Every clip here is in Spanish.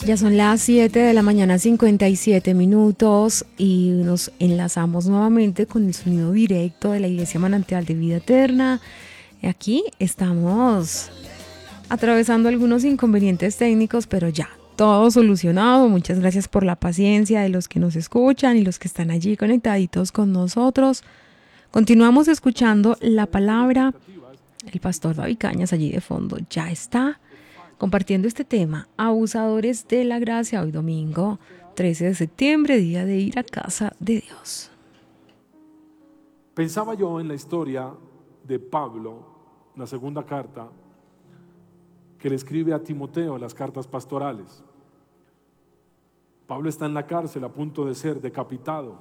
Ya son las 7 de la mañana, 57 minutos, y nos enlazamos nuevamente con el sonido directo de la Iglesia Manantial de Vida Eterna. Aquí estamos atravesando algunos inconvenientes técnicos, pero ya, todo solucionado. Muchas gracias por la paciencia de los que nos escuchan y los que están allí conectaditos con nosotros. Continuamos escuchando la palabra. El pastor David Cañas allí de fondo ya está compartiendo este tema, abusadores de la gracia, hoy domingo 13 de septiembre, día de ir a casa de Dios. Pensaba yo en la historia de Pablo, la segunda carta que le escribe a Timoteo, las cartas pastorales. Pablo está en la cárcel a punto de ser decapitado.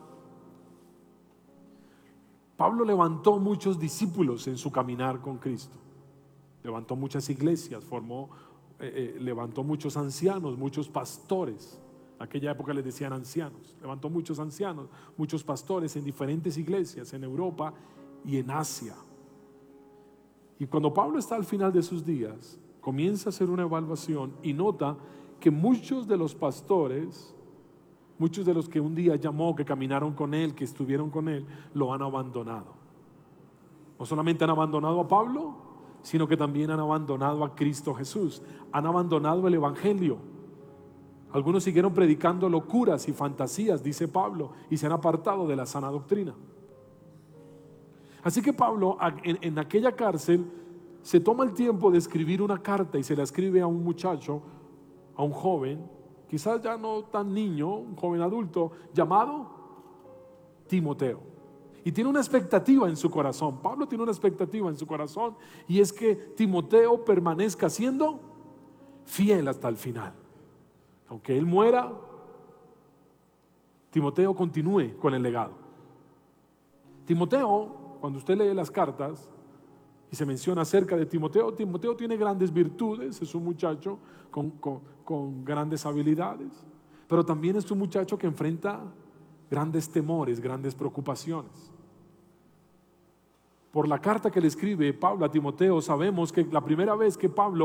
Pablo levantó muchos discípulos en su caminar con Cristo. Levantó muchas iglesias, levantó muchos ancianos, muchos pastores. En aquella época les decían ancianos. Levantó muchos ancianos, muchos pastores en diferentes iglesias en Europa y en Asia. Y cuando Pablo está al final de sus días, comienza a hacer una evaluación y nota que muchos de los pastores, muchos de los que un día llamó, que caminaron con él, que estuvieron con él, lo han abandonado. No solamente han abandonado a Pablo, sino que también han abandonado a Cristo Jesús. Han abandonado el evangelio. Algunos siguieron predicando locuras y fantasías, dice Pablo, y se han apartado de la sana doctrina. Así que Pablo en aquella cárcel se toma el tiempo de escribir una carta y se la escribe a un muchacho, a un joven, quizás ya no tan niño, un joven adulto, llamado Timoteo. Y tiene una expectativa en su corazón. Pablo tiene una expectativa en su corazón, y es que Timoteo permanezca siendo fiel hasta el final. Aunque él muera, Timoteo continúe con el legado. Timoteo, cuando usted lee las cartas y se menciona acerca de Timoteo, Timoteo tiene grandes virtudes, es un muchacho con grandes habilidades, pero también es un muchacho que enfrenta grandes temores, grandes preocupaciones. Por la carta que le escribe Pablo a Timoteo, sabemos que la primera vez que Pablo